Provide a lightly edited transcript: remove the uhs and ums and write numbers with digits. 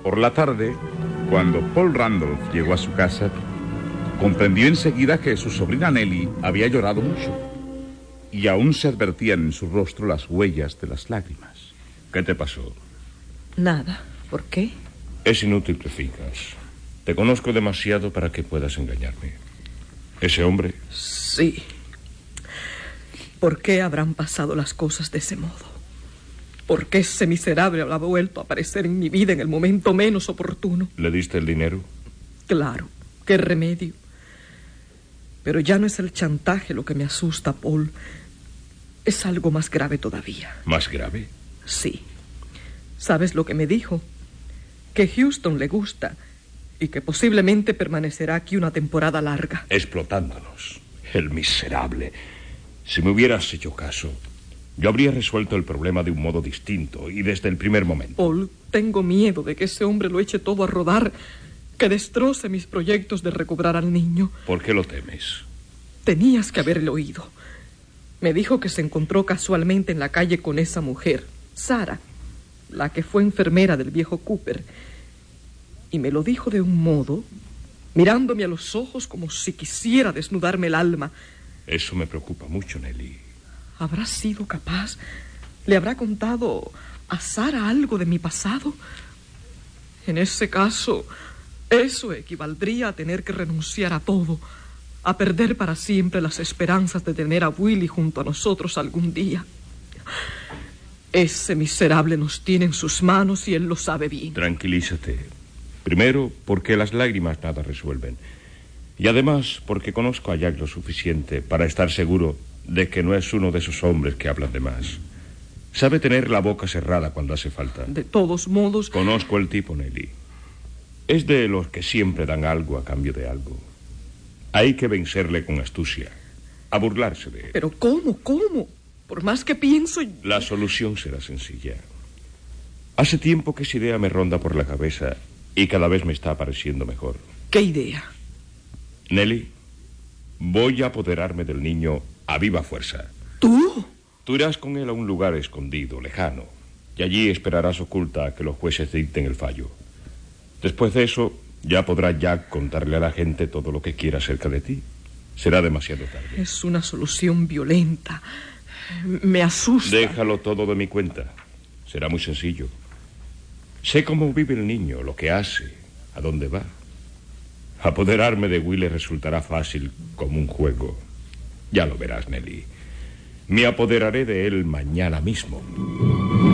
Por la tarde, cuando Paul Randolph llegó a su casa, comprendió enseguida que su sobrina Nellie había llorado mucho y aún se advertían en su rostro las huellas de las lágrimas. ¿Qué te pasó? Nada. ¿Por qué? Es inútil que finjas. Te conozco demasiado para que puedas engañarme. ¿Ese hombre? Sí. ¿Por qué habrán pasado las cosas de ese modo? ¿Por qué ese miserable habrá vuelto a aparecer en mi vida en el momento menos oportuno? ¿Le diste el dinero? Claro, qué remedio. Pero ya no es el chantaje lo que me asusta, Paul. Es algo más grave todavía. ¿Más grave? Sí. ¿Sabes lo que me dijo? Que Houston le gusta y que posiblemente permanecerá aquí una temporada larga. Explotándonos. El miserable. Si me hubieras hecho caso, yo habría resuelto el problema de un modo distinto y desde el primer momento. Paul, tengo miedo de que ese hombre lo eche todo a rodar, que destroce mis proyectos de recobrar al niño. ¿Por qué lo temes? Tenías que haberle oído. Me dijo que se encontró casualmente en la calle con esa mujer, Sara, la que fue enfermera del viejo Cooper. Y me lo dijo de un modo, mirándome a los ojos como si quisiera desnudarme el alma. Eso me preocupa mucho, Nellie. ¿Habrá sido capaz? ¿Le habrá contado a Sara algo de mi pasado? En ese caso, eso equivaldría a tener que renunciar a todo, a perder para siempre las esperanzas de tener a Willie junto a nosotros algún día. Ese miserable nos tiene en sus manos y él lo sabe bien. Tranquilízate. Primero, porque las lágrimas nada resuelven. Y además, porque conozco a Jack lo suficiente para estar seguro de que no es uno de esos hombres que hablan de más. Sabe tener la boca cerrada cuando hace falta. De todos modos... Conozco el tipo, Nellie. Es de los que siempre dan algo a cambio de algo. Hay que vencerle con astucia, a burlarse de él. ¿Pero cómo? ¿Cómo? Por más que pienso... La solución será sencilla. Hace tiempo que esa idea me ronda por la cabeza y cada vez me está pareciendo mejor. ¿Qué idea? Nellie, voy a apoderarme del niño a viva fuerza. ¿Tú? Tú irás con él a un lugar escondido, lejano, y allí esperarás oculta a que los jueces dicten el fallo. Después de eso, ya podrá Jack contarle a la gente todo lo que quiera acerca de ti. Será demasiado tarde. Es una solución violenta. Me asusta. Déjalo todo de mi cuenta. Será muy sencillo. Sé cómo vive el niño, lo que hace, a dónde va. Apoderarme de Willie resultará fácil como un juego. Ya lo verás, Nellie. Me apoderaré de él mañana mismo.